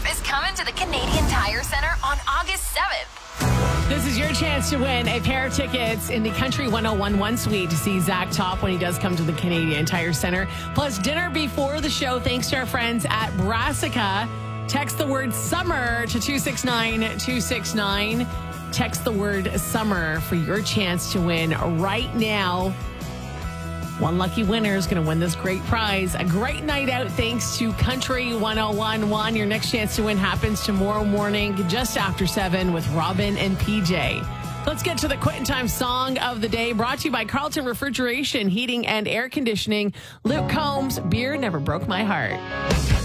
is coming to the Canadian Tire Center on August 7th. This is your chance to win a pair of tickets in the Country 1011 suite to see Zach Top when he does come to the Canadian Tire Center. Plus dinner before the show thanks to our friends at Brassica. Text the word summer to 269-269. Text the word summer for your chance to win right now. One lucky winner is going to win this great prize. A great night out thanks to Country 1011. Your next chance to win happens tomorrow morning just after 7 with Robin and PJ. Let's get to the Quittin' Time Song of the Day, brought to you by Carlton Refrigeration, Heating and Air Conditioning. Luke Combs, Beer Never Broke My Heart.